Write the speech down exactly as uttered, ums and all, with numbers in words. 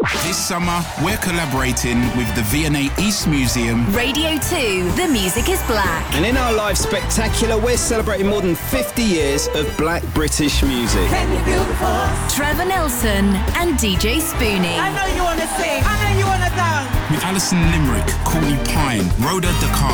This summer, we're collaborating with the V and A East Museum. Radio two, The Music is Black. And in our live spectacular, we're celebrating more than fifty years of black British music. Can you feel the force? Trevor Nelson and D J Spoonie. I know you want to sing. I know you want to dance. With Alison Limerick, Courtney Pine, Rhoda Dakar,